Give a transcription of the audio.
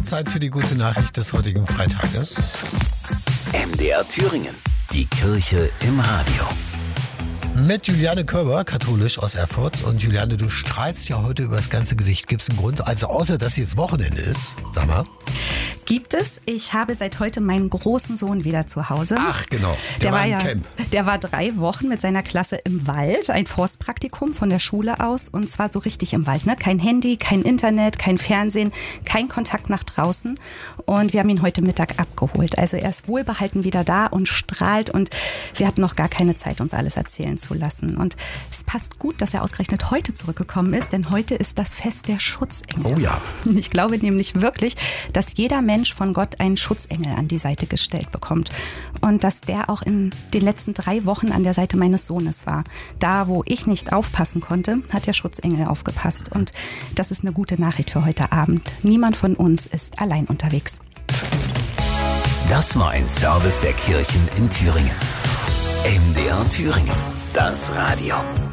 Zeit für die gute Nachricht des heutigen Freitages. MDR Thüringen, die Kirche im Radio. Mit Juliane Körber, katholisch aus Erfurt. Und Juliane, du strahlst ja heute über das ganze Gesicht. Gibt es einen Grund? Also außer, dass jetzt Wochenende ist. Sag mal. Gibt es. Ich habe seit heute meinen großen Sohn wieder zu Hause. Ach genau, der war im Camp. Der war 3 Wochen mit seiner Klasse im Wald. Ein Forstpraktikum von der Schule aus. Und zwar so richtig im Wald. Ne? Kein Handy, kein Internet, kein Fernsehen, kein Kontakt nach draußen. Und wir haben ihn heute Mittag abgeholt. Also er ist wohlbehalten wieder da und strahlt. Und wir hatten noch gar keine Zeit, uns alles erzählen zu lassen. Und es passt gut, dass er ausgerechnet heute zurückgekommen ist, denn heute ist das Fest der Schutzengel. Oh ja. Ich glaube nämlich wirklich, dass jeder Mensch von Gott einen Schutzengel an die Seite gestellt bekommt. Und dass der auch in den letzten 3 Wochen an der Seite meines Sohnes war. Da, wo ich nicht aufpassen konnte, hat der Schutzengel aufgepasst. Und das ist eine gute Nachricht für heute Abend. Niemand von uns ist allein unterwegs. Das war ein Service der Kirchen in Thüringen. MDR Thüringen, das Radio.